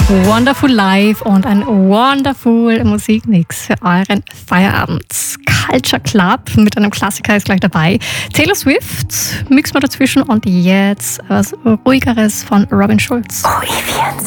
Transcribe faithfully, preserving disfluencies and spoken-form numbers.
Wonderful Life und ein wonderful Musikmix für euren Feierabend. Culture Club mit einem Klassiker ist gleich dabei. Taylor Swift, mix mal dazwischen und jetzt was Ruhigeres von Robin Schulz. O E vierundzwanzig.